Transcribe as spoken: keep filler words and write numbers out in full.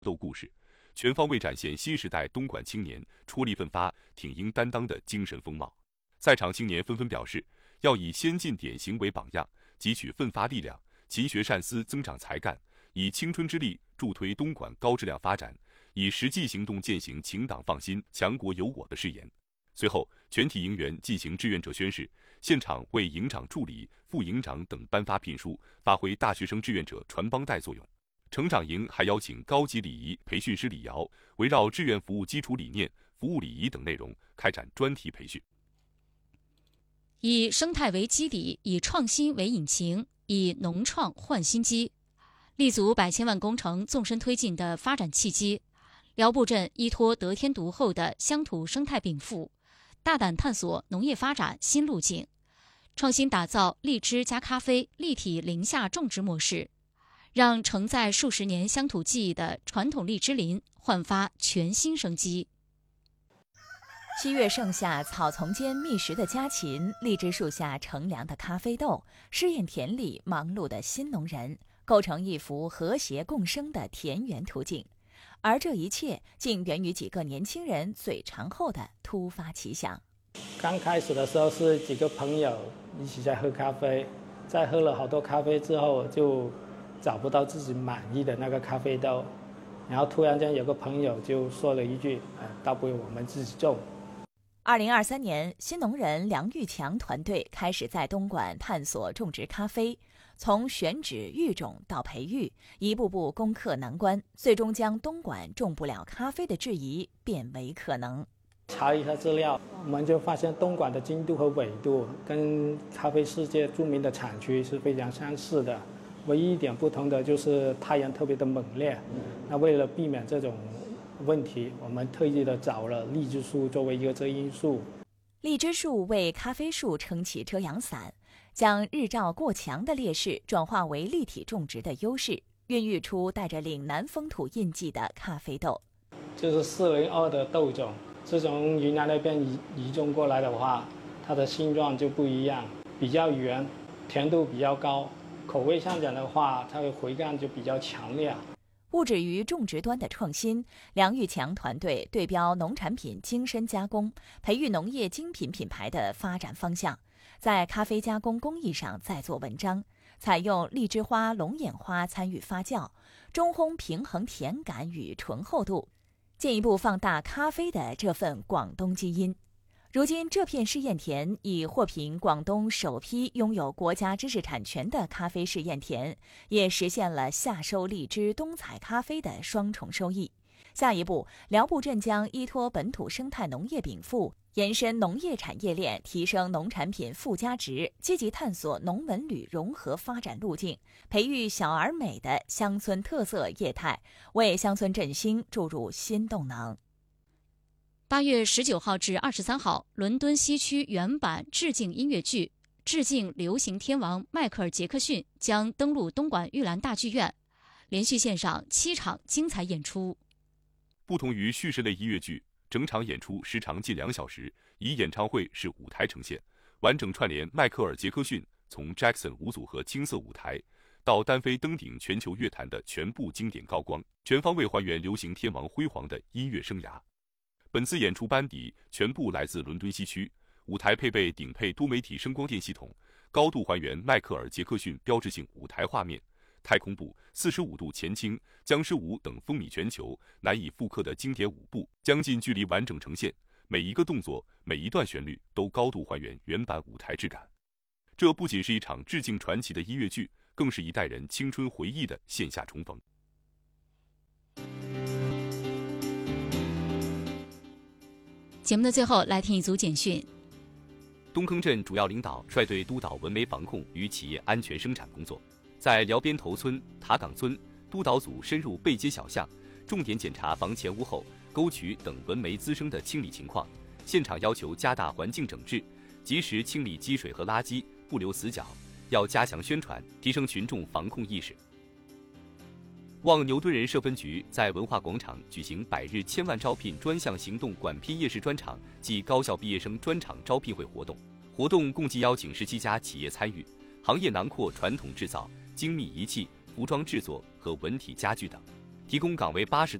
斗故事，全方位展现新时代东莞青年出力奋发、挺膺担当的精神风貌。在场青年纷纷表示，要以先进典型为榜样，汲取奋发力量，勤学善思，增长才干，以青春之力助推东莞高质量发展，以实际行动践行请党放心、强国有我的誓言。随后，全体营员进行志愿者宣誓，现场为营长助理、副营长等颁发聘书，发挥大学生志愿者传帮带作用。成长营还邀请高级礼仪培训师李瑶，围绕志愿服务基础理念、服务礼仪等内容开展专题培训。 以生态为基底，以创新为引擎，以农创换新机，立足百千万工程纵深推进的发展契机。辽埠镇依托得天独厚的乡土生态禀赋，大胆探索农业发展新路径，创新打造荔枝加咖啡立体林下种植模式，让承载数十年乡土记忆的传统荔枝林焕发全新生机。 七月盛夏，草丛间觅食的家禽，荔枝树下乘凉的咖啡豆，试验田里忙碌的新农人，构成一幅和谐共生的田园图景。而这一切竟源于几个年轻人嘴馋后的突发奇想。 刚开始的时候是几个朋友一起在喝咖啡，在喝了好多咖啡之后，就找不到自己满意的那个咖啡豆，然后突然间有个朋友就说了一句：“呃，倒不如我们自己种。” 二零二三年，新农人梁玉强团队开始在东莞探索种植咖啡，从选址育种到培育，一步步攻克难关，最终将东莞种不了咖啡的质疑变为可能。 查了一下资料，我们就发现东莞的经度和纬度跟咖啡世界著名的产区是非常相似的，唯一一点不同的就是太阳特别的猛烈。那为了避免这种问题，我们特意的找了荔枝树作为一个遮阴树。 荔枝树为咖啡树撑起遮阳伞，将日照过强的劣势转化为立体种植的优势，孕育出带着岭南风土印记的咖啡豆。 这是四零二的豆种，是从云南那边移移种过来的话，它的性状就不一样，比较圆，甜度比较高，口味上讲的话，它的回甘就比较强烈。 不止于种植端的创新，梁玉强团队对标农产品精深加工，培育农业精品品牌的发展方向，在咖啡加工工艺上再做文章，采用荔枝花、龙眼花参与发酵，中烘平衡甜感与醇厚度，进一步放大咖啡的这份广东基因。如今，这片试验田已获评广东首批拥有国家知识产权的咖啡试验田，也实现了夏收荔枝、冬采咖啡的双重收益。下一步，辽埠镇将依托本土生态农业禀赋，延伸农业产业链，提升农产品附加值，积极探索农文旅融合发展路径，培育小而美的乡村特色业态，为乡村振兴注入新动能。 八月十九号至二十三号，伦敦西区原版致敬音乐剧《致敬流行天王迈克尔·杰克逊》将登陆东莞玉兰大剧院，连续献上七场精彩演出。 不同于叙事类音乐剧，整场演出时长近两小时，以演唱会式舞台呈现，完整串联迈克尔·杰克逊从 Jackson 五组合青涩舞台到单飞登顶全球乐坛的全部经典高光，全方位还原流行天王辉煌的音乐生涯。本次演出班底全部来自伦敦西区，舞台配备顶配多媒体声光电系统，高度还原迈克尔·杰克逊标志性舞台画面。太空步、四十五度前倾、僵尸舞等风靡全球、难以复刻的经典舞步，将近距离完整呈现，每一个动作、每一段旋律都高度还原原版舞台质感。这不仅是一场致敬传奇的音乐剧，更是一代人青春回忆的线下重逢。 节目的最后，来听一组简讯。 东坑镇主要领导率队督导蚊媒防控与企业安全生产工作，在辽边头村、塔岗村，督导组深入背街小巷，重点检查房前屋后、沟渠等蚊媒滋生的清理情况，现场要求加大环境整治，及时清理积水和垃圾，不留死角，要加强宣传，提升群众防控意识。望牛墩人社分局在文化广场举行百日千万招聘专项行动管批夜市专场暨高校毕业生专场招聘会活动，活动共计邀请十七家企业参与，行业囊括传统制造、精密仪器、服装制作和文体家具等。 提供岗位八十。